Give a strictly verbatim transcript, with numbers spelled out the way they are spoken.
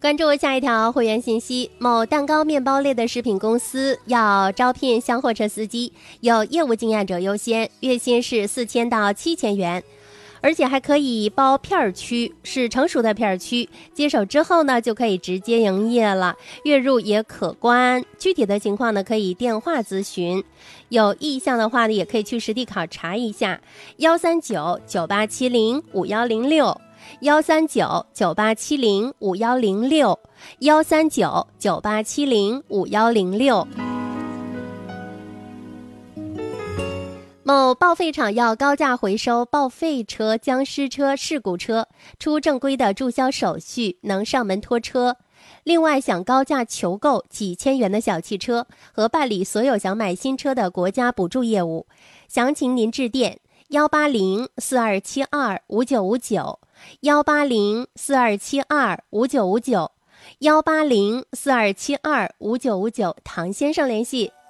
关注下一条会员信息，某蛋糕面包类的食品公司要招聘厢货车司机，有业务经验者优先，月薪是四千到七千元，而且还可以包片区，是成熟的片区，接手之后呢就可以直接营业了，月入也可观。具体的情况呢可以电话咨询，有意向的话呢也可以去实地考察一下。幺三九九八七零五幺零六。幺三九九八七零五幺零六，幺三九九八七零五幺零六。某报废厂要高价回收报废车、僵尸车、事故车，出正规的注销手续，能上门拖车。另外，想高价求购几千元的小汽车和办理所有想买新车的国家补助业务，详情您致电幺八零四二七二五九五九。幺八零四二七二五九五九，幺八零四二七二五九五九，唐先生联系。